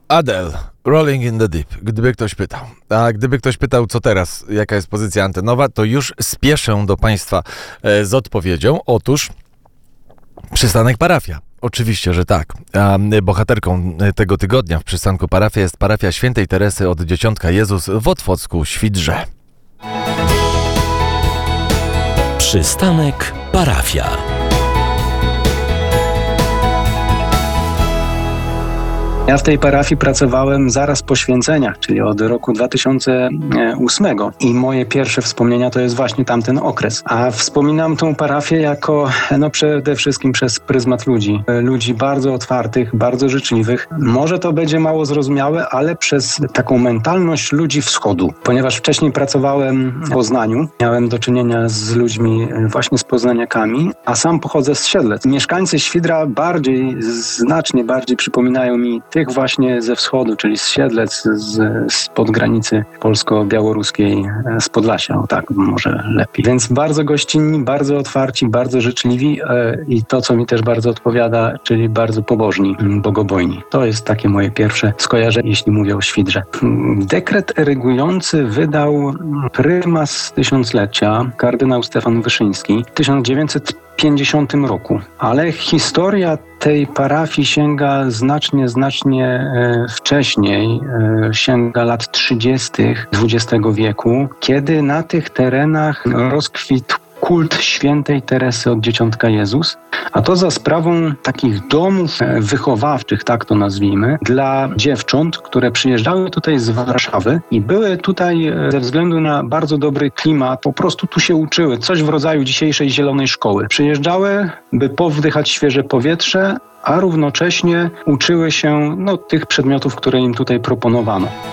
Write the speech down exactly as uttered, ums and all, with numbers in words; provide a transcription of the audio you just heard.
Adele, Rolling in the Deep, gdyby ktoś pytał. A gdyby ktoś pytał, co teraz, jaka jest pozycja antenowa, to już spieszę do Państwa e, z odpowiedzią. Otóż przystanek Parafia. Oczywiście, że tak. A bohaterką tego tygodnia w przystanku Parafia jest parafia Świętej Teresy od Dzieciątka Jezus w Otwocku Świdrze. Przystanek Parafia. Ja w tej parafii pracowałem zaraz po święceniach, czyli od roku dwa tysiące ósmego i moje pierwsze wspomnienia to jest właśnie tamten okres. A wspominam tą parafię jako, no przede wszystkim przez pryzmat ludzi. Ludzi bardzo otwartych, bardzo życzliwych. Może to będzie mało zrozumiałe, ale przez taką mentalność ludzi wschodu. Ponieważ wcześniej pracowałem w Poznaniu, miałem do czynienia z ludźmi właśnie z poznaniakami, a sam pochodzę z Siedlec. Mieszkańcy Świdra bardziej, znacznie bardziej przypominają mi tych właśnie ze wschodu, czyli z Siedlec, z, spod granicy polsko-białoruskiej, z Podlasia, o tak, może lepiej. Więc bardzo gościnni, bardzo otwarci, bardzo życzliwi e, i to, co mi też bardzo odpowiada, czyli bardzo pobożni, bogobojni. To jest takie moje pierwsze skojarzenie, jeśli mówię o Świdrze. Dekret erygujący wydał prymas tysiąclecia, kardynał Stefan Wyszyński, w tysiąc dziewięćset pięćdziesiątym roku. Ale historia tej parafii sięga znacznie, znacznie e, wcześniej, e, sięga lat trzydziestych dwudziestego wieku, kiedy na tych terenach rozkwitł kult Świętej Teresy od Dzieciątka Jezus, a to za sprawą takich domów wychowawczych, tak to nazwijmy, dla dziewcząt, które przyjeżdżały tutaj z Warszawy i były tutaj ze względu na bardzo dobry klimat, po prostu tu się uczyły, coś w rodzaju dzisiejszej zielonej szkoły. Przyjeżdżały, by powdychać świeże powietrze, a równocześnie uczyły się no, tych przedmiotów, które im tutaj proponowano.